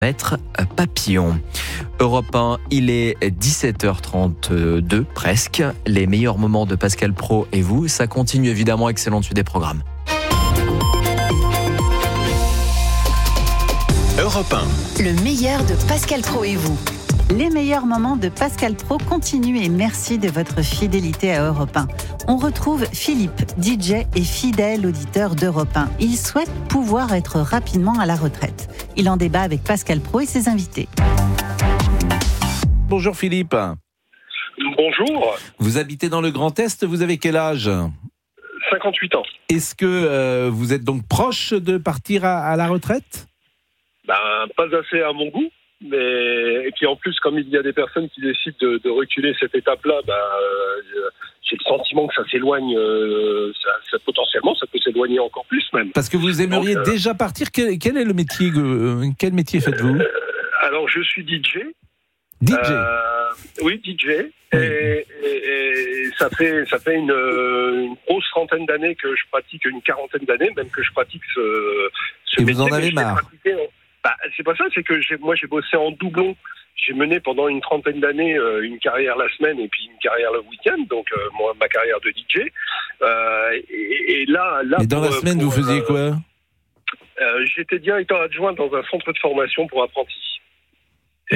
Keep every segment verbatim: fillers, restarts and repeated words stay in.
Maître Papillon. Europe un, il est dix-sept heures trente-deux presque. Les meilleurs moments de Pascal Praud et vous, ça continue évidemment. Excellente suite des programmes. Europe un. Le meilleur de Pascal Praud et vous. Les meilleurs moments de Pascal Praud continuent et merci de votre fidélité à Europe un. On retrouve Philippe, D J et fidèle auditeur d'Europe un. Il souhaite pouvoir être rapidement à la retraite. Il en débat avec Pascal Praud et ses invités. Bonjour Philippe. Bonjour. Vous habitez dans le Grand Est, vous avez quel âge ? cinquante-huit ans. Est-ce que euh, vous êtes donc proche de partir à, à la retraite ? Ben, pas assez à mon goût. Mais et puis en plus, comme il y a des personnes qui décident de, de reculer cette étape-là, ben, euh, j'ai le sentiment que ça s'éloigne, euh, ça, ça, potentiellement, ça peut s'éloigner encore plus même. Parce que vous aimeriez Donc, euh, déjà partir. Quel, quel est le métier euh, Quel métier faites-vous ? euh, Alors, je suis D J. D J. Euh, oui, D J. Oui. Et, et, et ça fait ça fait une, une grosse trentaine d'années que je pratique, une quarantaine d'années même que je pratique ce, ce et métier. Vous en avez marre. Bah, c'est pas ça, c'est que j'ai, moi j'ai bossé en doublon. J'ai mené pendant une trentaine d'années euh, une carrière la semaine et puis une carrière le week-end, donc euh, moi, ma carrière de D J. Euh, et, et là, là. Et dans pour, la semaine, pour, vous faisiez euh, quoi euh, J'étais directeur adjoint dans un centre de formation pour apprentis. Et,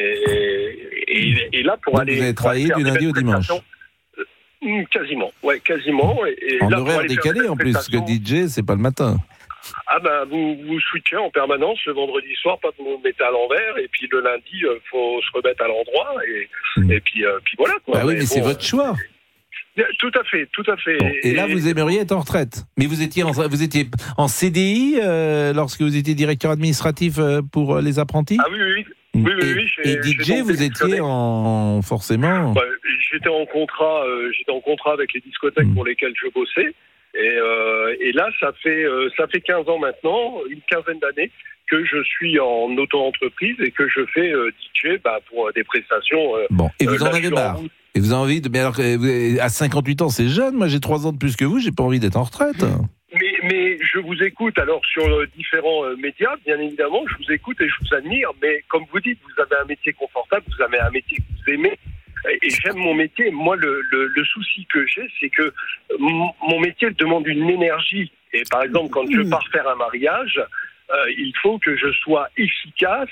et, et là, pour donc aller. Vous avez travaillé du lundi au dimanche. euh, Quasiment, ouais, quasiment. Et, et en là, horaire décalé en plus, parce que D J, c'est pas le matin. Ah ben vous vous switchez en permanence le vendredi soir, pas vous mettez à l'envers et puis le lundi il euh, faut se remettre à l'endroit et mmh. et puis euh, puis voilà quoi. Ah oui mais, mais bon, c'est votre choix. Tout à fait, tout à fait. Bon, et, et là vous aimeriez être en retraite. Mais vous étiez en, vous étiez en C D I euh, lorsque vous étiez directeur administratif pour les apprentis. Ah oui oui oui. oui, oui, et, oui et D J vous étiez en forcément. Bah, j'étais en contrat, euh, j'étais en contrat avec les discothèques mmh. pour lesquelles je bossais. Et, euh, et là, ça fait euh, ça fait quinze ans maintenant, une quinzaine d'années que je suis en auto-entreprise et que je fais euh, D J bah, pour euh, des prestations. Euh, bon, et vous euh, en avez marre. Et vous avez envie de. Mais alors, vous, à cinquante-huit ans, c'est jeune. Moi, j'ai trois ans de plus que vous. J'ai pas envie d'être en retraite. Mais, mais je vous écoute alors sur euh, différents euh, médias, bien évidemment. Je vous écoute et je vous admire. Mais comme vous dites, vous avez un métier confortable, vous avez un métier que vous aimez. Et j'aime mon métier. Moi, le, le, le souci que j'ai, c'est que m- mon métier demande une énergie. Et par exemple, quand je pars faire un mariage, euh, il faut que je sois efficace.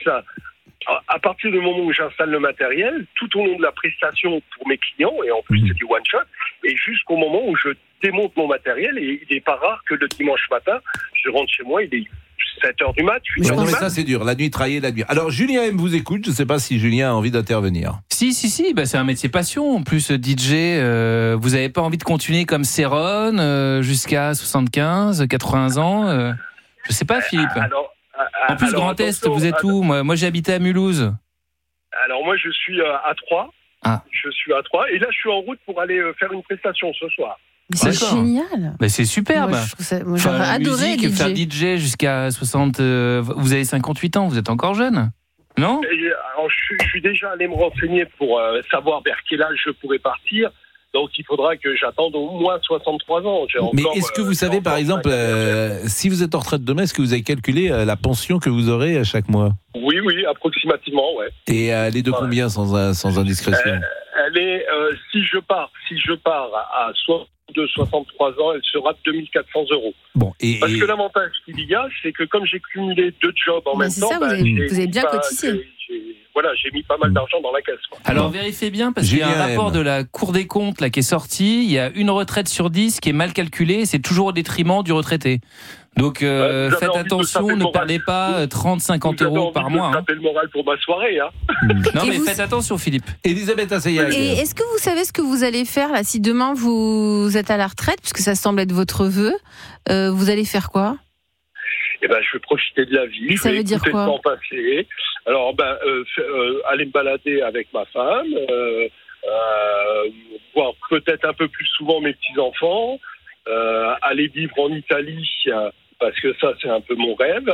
À partir du moment où j'installe le matériel, tout au long de la prestation pour mes clients, et en plus c'est du one shot, et jusqu'au moment où je démonte mon matériel, et il n'est pas rare que le dimanche matin, je rentre chez moi, il est sept heures du mat. Ouais, non mais ça c'est dur, la nuit travailler, la nuit. Alors Julien M vous écoute, je ne sais pas si Julien a envie d'intervenir. Si, si, si, bah, c'est un métier passion. En plus, D J, euh, vous n'avez pas envie de continuer comme Céron euh, jusqu'à soixante-quinze, quatre-vingts ans euh, je ne sais pas Philippe. Alors, en plus, alors, Grand Est, vous êtes où ? Moi, moi j'ai habité à Mulhouse. Alors moi je suis à Troyes. Ah. Je suis à Troyes et là je suis en route pour aller faire une prestation ce soir. Mais c'est D'accord. génial. Bah, c'est superbe. Moi, je ça, moi, j'aurais adoré musique, D J. Faire D J jusqu'à soixante. Euh, vous avez cinquante-huit ans, vous êtes encore jeune, non ? et, alors, je, je suis déjà allé me renseigner pour euh, savoir vers quel âge je pourrais partir. Donc il faudra que j'attende au moins soixante-trois ans. J'ai Mais encore, est-ce que vous euh, savez par exemple, euh, si vous êtes en retraite demain, est-ce que vous avez calculé euh, la pension que vous aurez à chaque mois ? Oui, oui, approximativement, ouais. Et euh, elle est de ouais. combien sans, sans indiscrétion ? euh, Elle est, euh, si je pars, si je pars à soixante-deux, soixante-trois ans, elle sera de deux mille quatre cents euros. Bon, et, Parce et... que l'avantage qu'il y a, c'est que comme j'ai cumulé deux jobs en Mais même c'est temps, ça, bah, vous, avez, j'ai, vous avez bien pas, cotisé. J'ai, j'ai, voilà, j'ai mis pas mal d'argent dans la caisse. Quoi. Alors vérifiez bien parce Julien qu'il y a un rapport M. de la Cour des comptes là qui est sorti. Il y a une retraite sur dix qui est mal calculée. Et c'est toujours au détriment du retraité. Donc euh, ouais, faites attention, ne perdez pas trente à cinquante euros par mois. Vous avez le moral pour ma soirée. Hein. Non et mais vous... faites attention Philippe. Elisabeth Assayag. Et est-ce que vous savez ce que vous allez faire là si demain vous êtes à la retraite, puisque ça semble être votre vœu, euh, vous allez faire quoi ? Eh ben, je vais profiter de la vie. Mais je ça vais veut dire quoi ? le temps passer. Alors, ben, euh, euh, aller me balader avec ma femme, euh, euh, voir peut-être un peu plus souvent mes petits-enfants, euh, aller vivre en Italie, euh, parce que ça, c'est un peu mon rêve.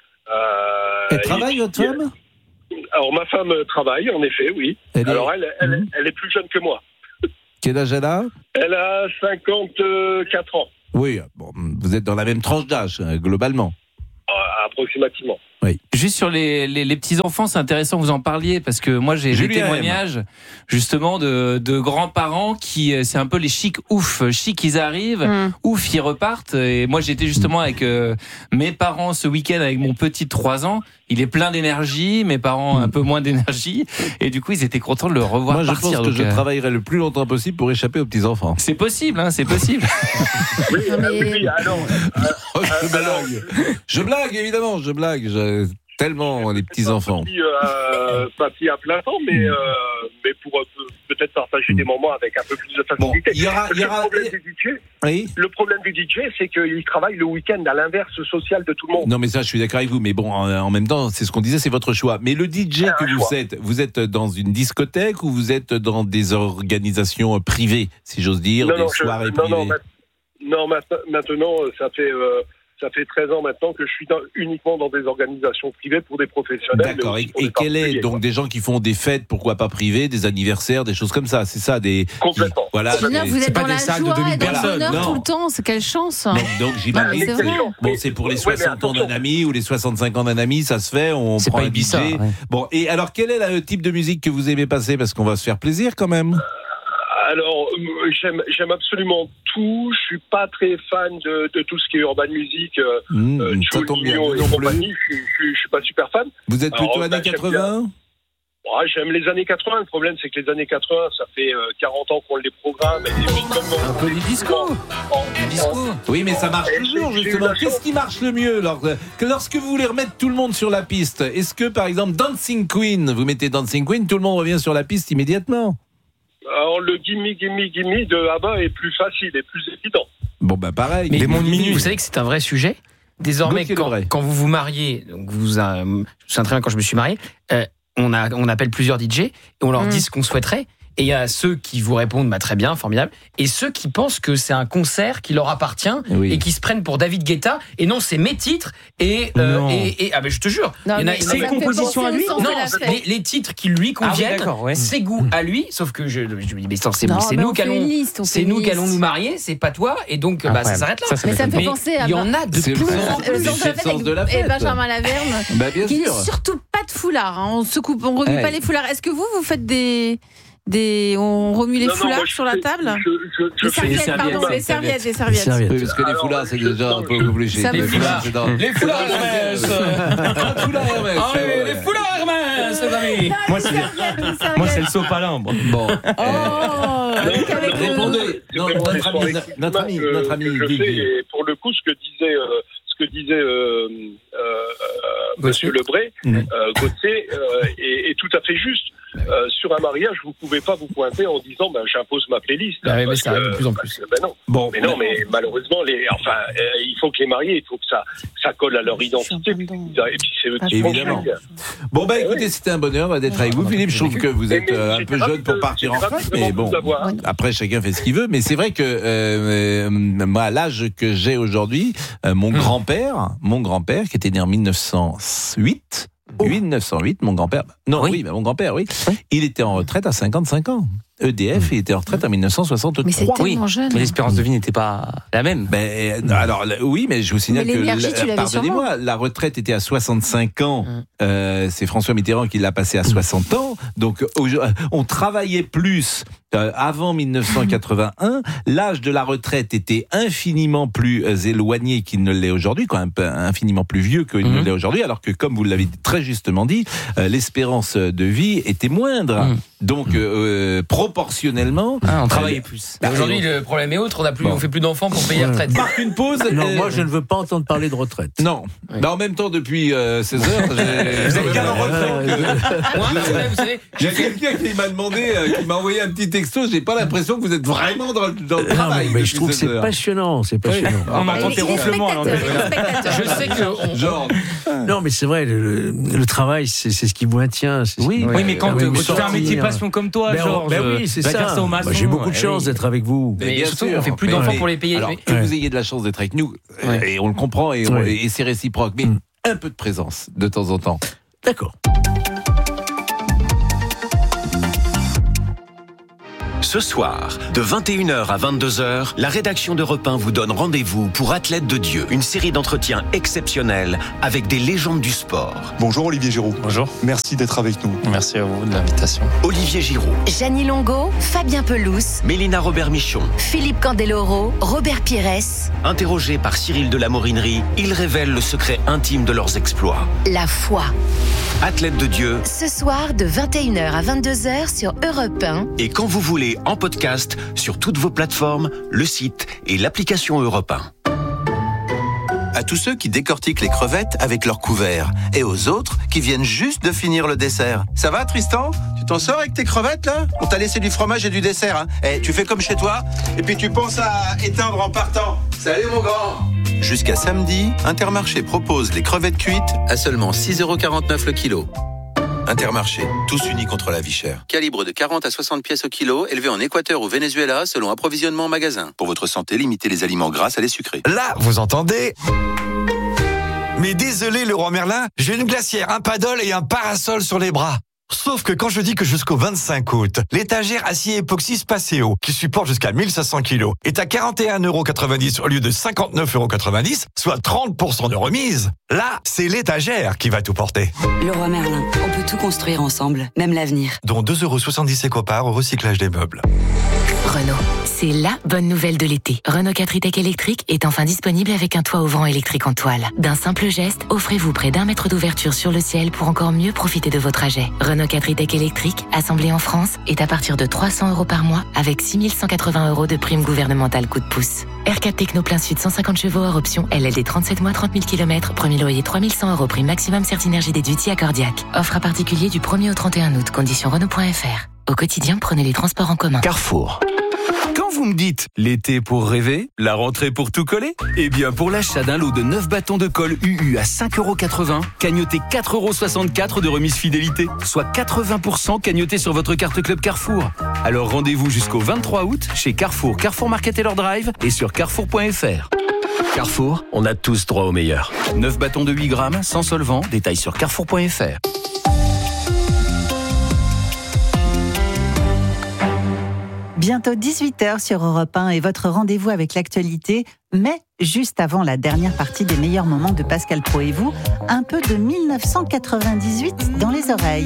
Euh, elle travaille, votre femme ? Alors, ma femme travaille, en effet, oui. Elle Alors, est... elle, elle, mmh. elle est plus jeune que moi. Quel âge elle a ? Elle a cinquante-quatre ans. Oui, bon, vous êtes dans la même tranche d'âge, globalement. Euh, approximativement. Oui. Juste sur les, les, les petits-enfants, c'est intéressant que vous en parliez, parce que moi, j'ai des témoignages, justement, de, de grands-parents qui, c'est un peu les chics ouf. Chic, ils arrivent, mm. ouf, ils repartent. Et moi, j'étais justement avec euh, mes parents ce week-end avec mon petit de trois ans. Il est plein d'énergie, mes parents un peu moins d'énergie. Et du coup, ils étaient contents de le revoir moi, partir. Moi, je pense que donc, je euh... travaillerai le plus longtemps possible pour échapper aux petits-enfants. C'est possible, hein, c'est possible. Oui, oui, alors, euh, je blague. Je blague, évidemment, je blague. Je... Tellement les petits-enfants. Papy, euh, papy à plein temps, mais, euh, mais pour euh, peut-être partager des moments avec un peu plus de facilité. Bon, il y aura, il y aura... Le problème du D J, oui. le problème du D J, c'est qu'il travaille le week-end à l'inverse social de tout le monde. Non, mais ça, je suis d'accord avec vous. Mais bon, en, en même temps, c'est ce qu'on disait, c'est votre choix. Mais le D J que vous choix. êtes, vous êtes dans une discothèque ou vous êtes dans des organisations privées, si j'ose dire, non, des non, soirées je, privées? Non, non, non, maintenant, ça fait... Euh, Ça fait treize ans maintenant que je suis dans, uniquement dans des organisations privées pour des professionnels. D'accord. Et, et quel est donc quoi. Des gens qui font des fêtes, pourquoi pas privées, des anniversaires, des choses comme ça, c'est ça des. Complètement. Qui, voilà. Des, vous êtes dans la joie et dans le bonheur non. tout le temps. C'est quelle chance. Donc, donc j'imagine. C'est bon, c'est pour les soixante ouais, ans d'un ami ou les soixante-cinq ans d'un ami, ça se fait. On c'est prend un D J. Ouais. Bon. Et alors, quel est le type de musique que vous aimez passer, parce qu'on va se faire plaisir quand même. Alors, j'aime, j'aime absolument tout. Je suis pas très fan de, de tout ce qui est urban music, euh, mmh, euh, ça tombe bien. Et compagnie. Je, je, je suis pas super fan. Vous êtes plutôt Alors, années quatre-vingts? Ouais, j'aime les années quatre-vingts. Le problème, c'est que les années quatre-vingts, ça fait euh, quarante ans qu'on les programme. Et comme, un peu du disco. En, en, du disco. Oui, mais ça marche toujours, justement. Qu'est-ce qui marche le mieux lorsque, lorsque vous voulez remettre tout le monde sur la piste? Est-ce que, par exemple, Dancing Queen, vous mettez Dancing Queen, tout le monde revient sur la piste immédiatement? Alors, le gimme, gimme, gimme de ABBA est plus facile et plus évident. Bon, bah pareil. Mais Démon de minuit, vous savez que c'est un vrai sujet. Désormais, quand, vrai. quand vous vous mariez, donc vous, euh, je me souviens très bien quand je me suis marié, euh, on, a, on appelle plusieurs D J et on leur mmh. dit ce qu'on souhaiterait. Et il y a ceux qui vous répondent bah, très bien, formidable, et ceux qui pensent que c'est un concert qui leur appartient oui. et qui se prennent pour David Guetta. Et non, c'est mes titres. Et, euh, et, et ah ben je te jure, non, il y en a, c'est une composition à lui. Non, les, les titres qui lui conviennent, ah oui, ouais. c'est goût à lui. Sauf que je, je me dis mais c'est, c'est, non, c'est bah nous qui allons, c'est nous qui allons nous marier, c'est pas toi. Et donc bah, ça s'arrête là. Ça, ça mais ça me fait penser à. Il y en a de plus en plus. Et Benjamin Laverne, qui n'est surtout pas de foulard. On se coupe, on remue pas les foulards. Est-ce que vous, vous faites des Des... On remue les non, foulards non, sur la table je, je, je Les serviettes, les pardon, les serviettes, les serviettes. Oui, parce que les foulards, c'est déjà un peu obligé. Les foulards, les foulards Hermès. Les foulards Hermès, les amis. Moi, c'est, moi, c'est le sopalin. Bon. bon. Oh, répondez. Notre ami, notre ami, notre ami. Et pour le coup, ce que disait. Ce que disait euh, euh, Monsieur Lebray, mmh. euh, Gauthier, euh, est, est tout à fait juste. Euh, sur un mariage, vous ne pouvez pas vous pointer en disant ben, j'impose ma playlist. Ah oui, mais ça arrive de plus en plus. Que, ben non. Bon, mais non, mais malheureusement, les, enfin, euh, il faut que les mariés, il faut que ça, ça colle à leur identité. Et puis c'est eux qui évidemment. Bon, bah écoutez, c'était un bonheur d'être avec vous, Philippe. Je trouve que vous êtes euh, un peu jeune pour partir en fête, mais bon, après chacun fait ce qu'il veut. Mais c'est vrai que euh, moi, à l'âge que j'ai aujourd'hui, euh, mon grand-père, mon grand-père, qui était né en mille neuf cent huit. Oh. mille neuf cent huit, mon grand-père. Non, oui, oui bah, mon grand-père, oui. oui. Il était en retraite à cinquante-cinq ans. E D F, mmh. il était en retraite en mille neuf cent soixante-trois. Mais c'est tellement oui. jeune. Mais l'espérance de vie n'était pas la même. Ben, alors, oui, mais je vous signale que, la, pardonnez-moi, sûrement. La retraite était à soixante-cinq ans. Mmh. Euh, c'est François Mitterrand qui l'a passé à soixante ans. Donc, on travaillait plus euh, avant mille neuf cent quatre-vingt-un. L'âge de la retraite était infiniment plus euh, éloigné qu'il ne l'est aujourd'hui, quand même infiniment plus vieux qu'il mmh. ne l'est aujourd'hui, alors que, comme vous l'avez très justement dit, euh, l'espérance de vie était moindre. Mmh. Donc, euh, proportionnellement, ah, on travaillait plus. Bah, aujourd'hui, le problème est autre. On a plus, bon. on fait plus d'enfants pour payer la retraite. Marque une pause. Non, euh... moi, je ne veux pas entendre parler de retraite. Non. Oui. Bah, en même temps, depuis euh, seize heures, j'ai... vous êtes bien en retraite. Moi, vous savez, il y a quelqu'un qui m'a demandé, euh, qui m'a envoyé un petit texto. J'ai pas l'impression que vous êtes vraiment dans, dans le travail. Non, mais je trouve que c'est heures. passionnant. C'est passionnant. Oui. On entend tes ronflements. Je sais que genre. Non, mais c'est vrai. Le, le travail, c'est, c'est ce qui vous maintient. Oui, oui, mais quand tu fais un métier passion comme toi, Georges. Ben oui, c'est ça. Ça bah, j'ai beaucoup de chance d'être avec vous. Mais, mais surtout, sûr, on fait plus d'enfants mais, pour les payer. Alors, que ouais. vous ayez de la chance d'être avec nous, ouais. et on le comprend, et, on, ouais. et c'est réciproque, mais mm. un peu de présence, de temps en temps. D'accord. Ce soir, de vingt et une heures à vingt-deux heures, la rédaction d'Europe un vous donne rendez-vous pour Athlètes de Dieu, une série d'entretiens exceptionnels avec des légendes du sport. Bonjour Olivier Giroud. Bonjour. Merci d'être avec nous. Merci à vous de l'invitation. Olivier Giroud, Jeannie Longo, Fabien Pelouse, Mélina Robert-Michon, Philippe Candeloro, Robert Pires. Interrogés par Cyril de la Morinerie, ils révèlent le secret intime de leurs exploits. La foi. Athlètes de Dieu. Ce soir, de vingt et une heures à vingt-deux heures sur Europe un. Et quand vous voulez, en podcast, sur toutes vos plateformes, le site et l'application Europe un. À tous ceux qui décortiquent les crevettes avec leur couvert et aux autres qui viennent juste de finir le dessert. Ça va Tristan ? Tu t'en sors avec tes crevettes là ? On t'a laissé du fromage et du dessert. Hein. Eh, tu fais comme chez toi et puis tu penses à éteindre en partant. Salut mon grand ! Jusqu'à samedi, Intermarché propose les crevettes cuites à seulement six euros quarante-neuf le kilo. Intermarché, tous unis contre la vie chère. Calibre de quarante à soixante pièces au kilo, élevé en Équateur ou Venezuela selon approvisionnement en magasin. Pour votre santé, limitez les aliments gras à les sucrés. Là, vous entendez ? Mais désolé, le roi Merlin, j'ai une glacière, un paddle et un parasol sur les bras. Sauf que quand je dis que jusqu'au vingt-cinq août, l'étagère acier époxy Spaceo, qui supporte jusqu'à mille cinq cents kilos, est à quarante et un euros quatre-vingt-dix au lieu de cinquante-neuf euros quatre-vingt-dix, soit trente pour cent de remise, là, c'est l'étagère qui va tout porter. Le roi Merlin, on peut tout construire ensemble, même l'avenir. Dont deux euros soixante-dix éco-parts au recyclage des meubles. Renault, c'est la bonne nouvelle de l'été. Renault quatre e-Tech électrique est enfin disponible avec un toit ouvrant électrique en toile. D'un simple geste, offrez-vous près d'un mètre d'ouverture sur le ciel pour encore mieux profiter de vos trajets. Renault quatre e-Tech électrique, assemblé en France, est à partir de trois cents euros par mois avec six mille cent quatre-vingts euros de prime gouvernementale coup de pouce. R quatre Techno plein sud cent cinquante chevaux hors option L L D trente-sept mois trente mille kilomètres, premier loyer trois mille cent euros prime maximum Certinergie déduite accordiaque. Offre à particulier du premier au trente et un août, conditions Renault point F R. Au quotidien, prenez les transports en commun. Carrefour. Quand vous me dites l'été pour rêver, la rentrée pour tout coller, eh bien pour l'achat d'un lot de neuf bâtons de colle U U à cinq euros quatre-vingts, cagnotez quatre euros soixante-quatre de remise fidélité, soit quatre-vingts pour cent cagnoté sur votre carte Club Carrefour. Alors rendez-vous jusqu'au vingt-trois août chez Carrefour, Carrefour Market et leur drive et sur carrefour point F R. Carrefour, on a tous droit au meilleur. neuf bâtons de huit grammes, sans solvant, détail sur carrefour point F R. Bientôt dix-huit heures sur Europe un et votre rendez-vous avec l'actualité, mais juste avant la dernière partie des meilleurs moments de Pascal Praud et vous, un peu de mille neuf cent quatre-vingt-dix-huit dans les oreilles.